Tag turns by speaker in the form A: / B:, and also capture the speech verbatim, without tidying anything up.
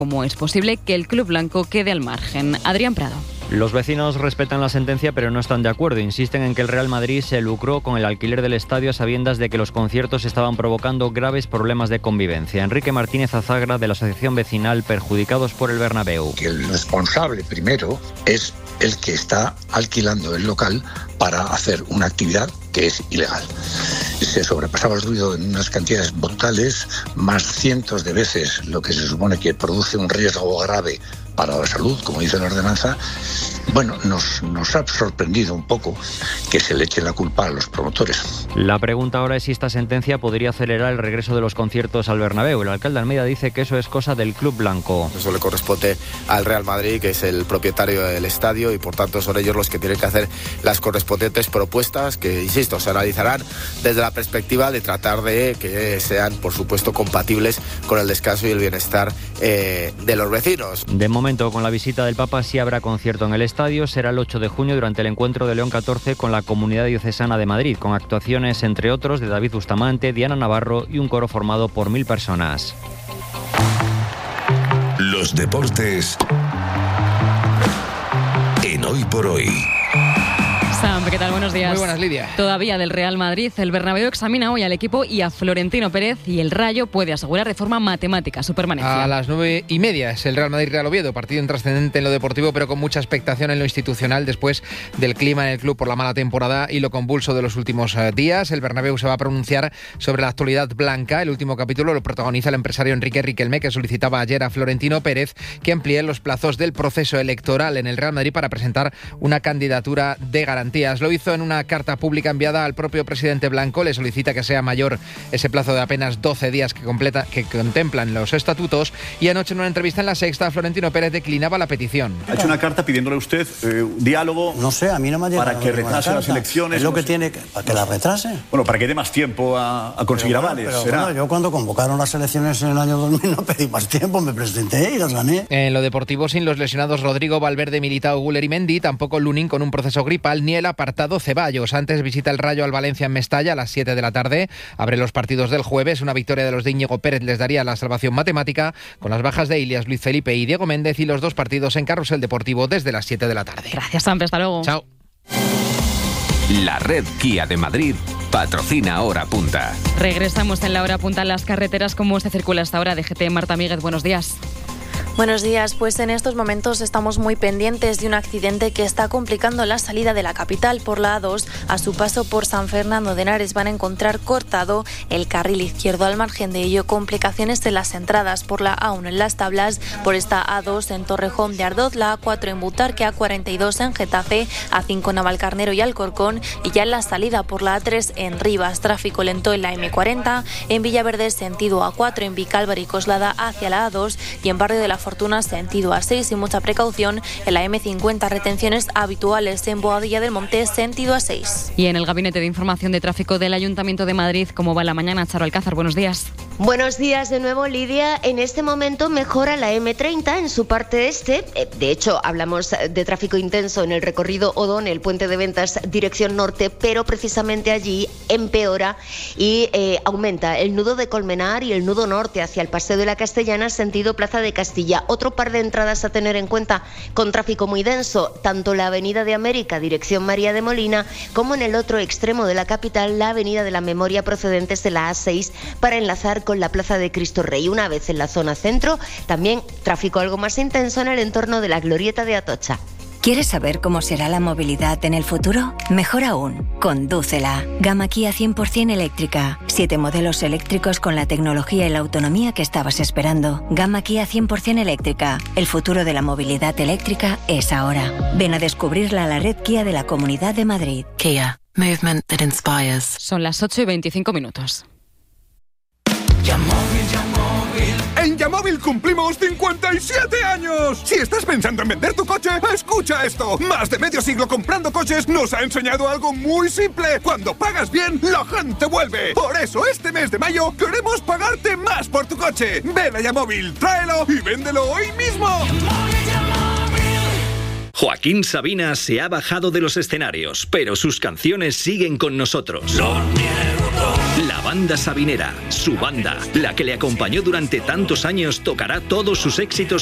A: cómo es posible que el club blanco quede al margen. Adrián Prado.
B: Los vecinos respetan la sentencia, pero no están de acuerdo. Insisten en que el Real Madrid se lucró con el alquiler del estadio a sabiendas de que los conciertos estaban provocando graves problemas de convivencia. Enrique Martínez Azagra, de la Asociación Vecinal Perjudicados por el Bernabéu.
C: Que el responsable primero es el que está alquilando el local para hacer una actividad que es ilegal. Se sobrepasaba el ruido en unas cantidades brutales, más cientos de veces lo que se supone que produce un riesgo grave para la salud, como dice la ordenanza. Bueno, nos, nos ha sorprendido un poco que se le eche la culpa a los promotores.
B: La pregunta ahora es si esta sentencia podría acelerar el regreso de los conciertos al Bernabéu. El alcalde Almeida dice que eso es cosa del club blanco.
D: Eso le corresponde al Real Madrid, que es el propietario del estadio, y por tanto son ellos los que tienen que hacer las correspondientes propuestas que, insisto, se analizarán desde la perspectiva de tratar de que sean, por supuesto, compatibles con el descanso y el bienestar eh, de los vecinos.
B: De momento, con la visita del Papa sí habrá concierto en el estadio. Será el ocho de junio durante el encuentro de León catorce con la Comunidad Diocesana de Madrid, con actuaciones, entre otros, de David Bustamante, Diana Navarro y un coro formado por mil personas.
E: Los deportes en Hoy por Hoy.
A: Sam, ¿qué tal? Buenos días.
F: Muy buenas, Lidia.
A: Todavía del Real Madrid, el Bernabéu examina hoy al equipo y a Florentino Pérez, y el Rayo puede asegurar de forma matemática su permanencia.
F: A las nueve y media es el Real Madrid-Real Oviedo, partido intrascendente en lo deportivo, pero con mucha expectación en lo institucional después del clima en el club por la mala temporada y lo convulso de los últimos días. El Bernabéu se va a pronunciar sobre la actualidad blanca. El último capítulo lo protagoniza el empresario Enrique Riquelme, que solicitaba ayer a Florentino Pérez que amplíe los plazos del proceso electoral en el Real Madrid para presentar una candidatura de garantía. Lo hizo en una carta pública enviada al propio presidente blanco. Le solicita que sea mayor ese plazo de apenas doce días que, completa, que contemplan los estatutos. Y anoche en una entrevista en La Sexta, Florentino Pérez declinaba la petición.
G: Ha hecho una carta pidiéndole a usted eh, diálogo.
H: No sé, a mí no me ha llegado
G: para que retrase las elecciones.
H: Es lo que
G: no sé.
H: tiene que, para que la retrase.
G: Bueno, para que dé más tiempo a, a conseguir
H: pero
G: avales.
H: Bueno, pero
G: será.
H: bueno, yo cuando convocaron las elecciones en el año dos mil no pedí más tiempo, me presenté y las gané.
F: En lo deportivo, sin los lesionados Rodrigo, Valverde, Militao, Güler y Mendy, tampoco Lunin con un proceso gripal, ni el apartado Ceballos. Antes visita el Rayo al Valencia en Mestalla a las siete de la tarde. Abre los partidos del jueves. Una victoria de los de Íñigo Pérez les daría la salvación matemática, con las bajas de Ilias, Luis Felipe y Diego Méndez, y los dos partidos en Carrusel Deportivo desde las siete de la tarde.
A: Gracias, Sam. Hasta luego.
F: Chao.
E: La red Kia de Madrid patrocina Hora Punta.
A: Regresamos en la Hora Punta en las carreteras. ¿Cómo se circula hasta ahora? D G T, Marta Míguez, buenos días.
I: Buenos días, pues en estos momentos estamos muy pendientes de un accidente que está complicando la salida de la capital por la A dos. A su paso por San Fernando de Henares van a encontrar cortado el carril izquierdo. Al margen de ello, complicaciones en las entradas por la A uno en Las Tablas, por esta A dos en Torrejón de Ardoz, la A cuatro en Butarque, A cuarenta y dos en Getafe, A cinco en Navalcarnero y Alcorcón, y ya en la salida por la A tres en Rivas, tráfico lento en la eme cuarenta, en Villaverde sentido A cuatro, en Vicálvaro y Coslada hacia la A dos, y en Barrio de la Fortuna sentido A seis y mucha precaución en la eme cincuenta, retenciones habituales en Boadilla del Monte sentido A seis.
A: Y en el Gabinete de Información de Tráfico del Ayuntamiento de Madrid, ¿cómo va la mañana? Charo Alcázar, buenos días.
J: Buenos días de nuevo, Lidia. En este momento mejora la eme treinta en su parte este. De hecho, hablamos de tráfico intenso en el recorrido O'Donnell, Puente de Ventas, dirección norte, pero precisamente allí empeora y eh, aumenta el nudo de Colmenar y el nudo norte hacia el Paseo de la Castellana, sentido Plaza de Castilla. Otro par de entradas a tener en cuenta con tráfico muy denso, tanto la Avenida de América, dirección María de Molina, como en el otro extremo de la capital, la Avenida de la Memoria, procedentes de la A seis, para enlazar con la Plaza de Cristo Rey. Una vez en la zona centro, también tráfico algo más intenso en el entorno de la Glorieta de Atocha.
K: ¿Quieres saber cómo será la movilidad en el futuro? Mejor aún, condúcela. Gama Kia cien por ciento eléctrica. Siete modelos eléctricos con la tecnología y la autonomía que estabas esperando. Gama Kia cien por ciento eléctrica. El futuro de la movilidad eléctrica es ahora. Ven a descubrirla a la red Kia de la Comunidad de Madrid.
A: Kia. Movement that inspires. Son las ocho y veinticinco minutos.
L: Yamóvil, Yamóvil. En Yamóvil cumplimos cincuenta y siete años. Si estás pensando en vender tu coche, escucha esto. Más de medio siglo comprando coches nos ha enseñado algo muy simple. Cuando pagas bien, la gente vuelve. Por eso este mes de mayo queremos pagarte más por tu coche. Ven a Yamóvil, tráelo y véndelo hoy mismo.
M: Joaquín Sabina se ha bajado de los escenarios, pero sus canciones siguen con nosotros.
L: Lo niego todo.
M: La banda Sabinera, su banda, la que le acompañó durante tantos años, tocará todos sus éxitos